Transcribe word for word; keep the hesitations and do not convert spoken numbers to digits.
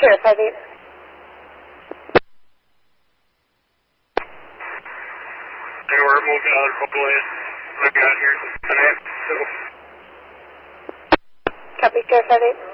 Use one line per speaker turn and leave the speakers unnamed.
Sierra five eight.
Okay, we're moving out of couple lanes. Look out here tonight.
Copy, Sierra five eight.